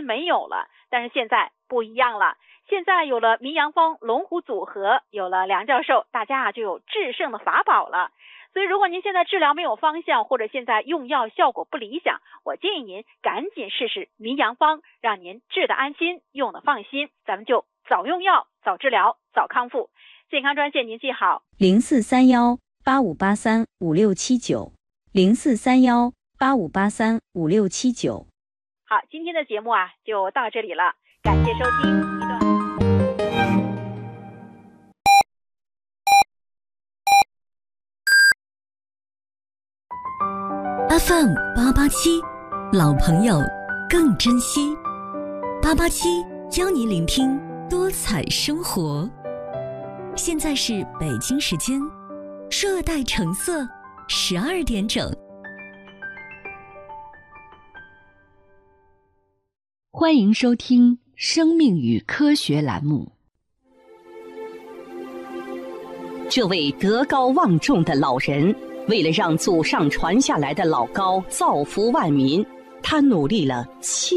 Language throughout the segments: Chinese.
没有了，但是现在不一样了，现在有了名扬方、龙虎组合，有了梁教授，大家就有治胜的法宝了。所以如果您现在治疗没有方向，或者现在用药效果不理想，我建议您赶紧试试名扬方，让您治得安心，用得放心，咱们就早用药，早治疗，早康复。健康专线您记好 043185835679，043185835679。 好，今天的节目就到这里了，感谢收听。 FM 887，老朋友更珍惜。887教你聆听多彩生活。现在是北京时间热带橙色12点整。 欢迎收听《生命与科学》栏目。 这位德高望重的老人，为了让祖上传下来的老高造福万民，他努力了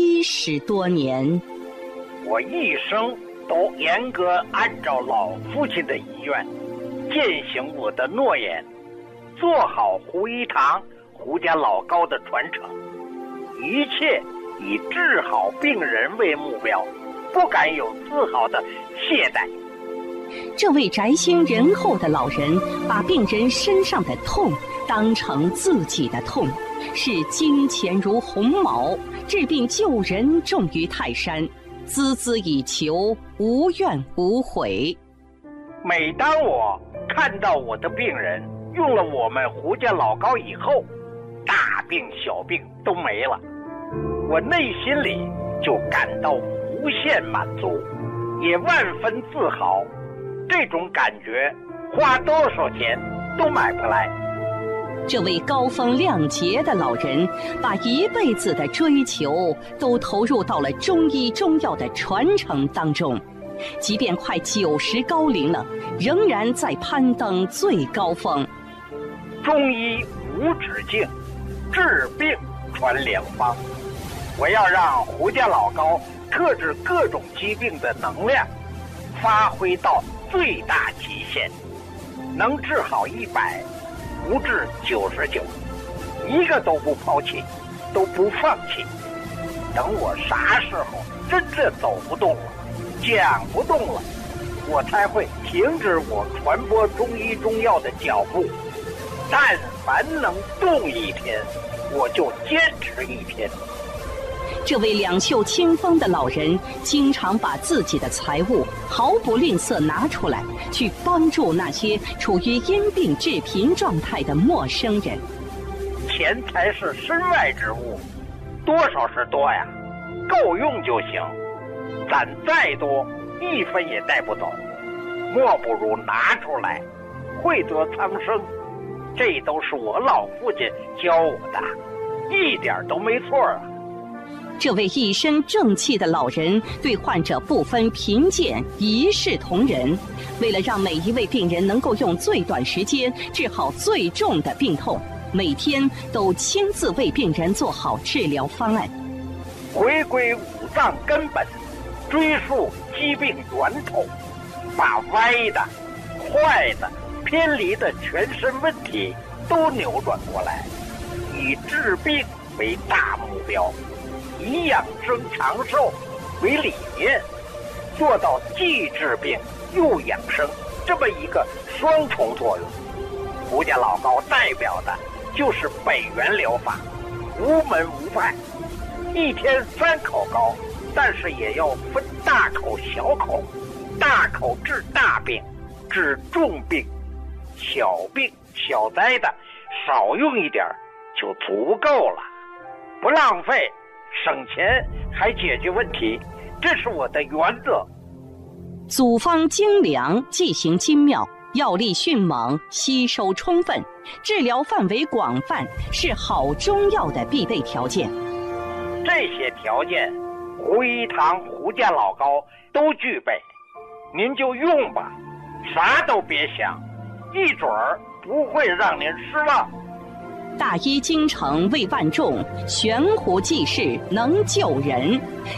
70多年。 我一生都严格按照老父亲的遗愿，践行我的诺言，做好胡一堂、胡家老高的传承，一切以治好病人为目标，不敢有丝毫的懈怠。 这位宅心仁厚的老人，把病人身上的痛当成自己的痛，视金钱如鸿毛，治病救人重于泰山，孜孜以求，无怨无悔。 每当我看到我的病人用了我们胡家老高以后，大病小病都没了，我内心里就感到无限满足，也万分自豪。这种感觉花多少钱都买不来。 这位高风亮节的老人，把一辈子的追求都投入到了中医中药的传承当中，即便快90高龄了，仍然在攀登最高峰。 中医无止境，治病传良方。我要让胡家老高克制各种疾病的能量发挥到最大极限，能治好100，不治99，一个都不抛弃，都不放弃。等我啥时候真正走不动了，讲不动了，我才会停止我传播中医中药的脚步。但凡能动一天，我就坚持一天。 这位两袖清风的老人，经常把自己的财物毫不吝啬拿出来，去帮助那些处于因病致贫状态的陌生人。 钱财是身外之物，多少是多呀，够用就行。攒再多，1分也带不走，莫不如拿出来，惠泽苍生。这都是我老父亲教我的，一点都没错啊。 这位一身正气的老人对患者不分贫贱，一视同仁。为了让每一位病人能够用最短时间治好最重的病痛，每天都亲自为病人做好治疗方案。 回归五脏根本，追溯疾病源头，把歪的、坏的、偏离的全身问题都扭转过来，以治病为大目标，以养生长寿为理念，做到既治病又养生这么一个双重作用。胡家老高代表的就是北元疗法，无门无派，一天3口膏，但是也要分大口小口，大口治大病，治重病，小病小灾的少用一点就足够了，不浪费，省钱还解决问题，这是我的原则。 组方精良，剂型精妙，药力迅猛，吸收充分，治疗范围广泛，是好中药的必备条件。 这些条件，胡一堂、胡家老高都具备，您就用吧，啥都别想，一准儿不会让您失望。 大医精诚为万众，悬壶济世能救人。